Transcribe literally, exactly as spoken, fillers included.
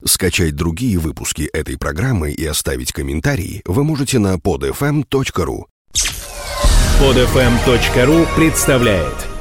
Скачать другие выпуски этой программы и оставить комментарии вы можете на под эф эм точка ру. под эф эм точка ру представляет